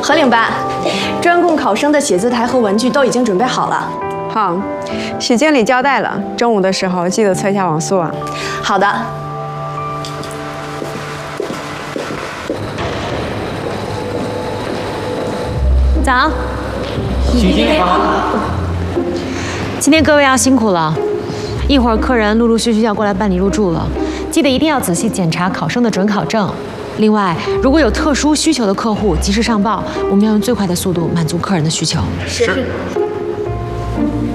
何领班，专供考生的写字台和文具都已经准备好了。 好，许经理交代了，中午的时候记得测一下网速啊。 好的。 早。 许经理好。 今天各位要辛苦了，一会儿客人陆陆续续要过来办理入住了，记得一定要仔细检查考生的准考证。另外，如果有特殊需求的客户，及时上报，我们要用最快的速度满足客人的需求。 是。